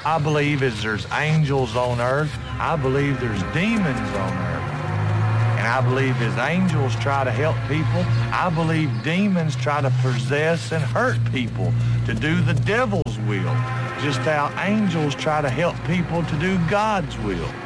I believe as there's angels on earth, I believe there's demons on earth. And I believe as angels try to help people, I believe demons try to possess and hurt people to do the devil's will, just how angels try to help people to do God's will.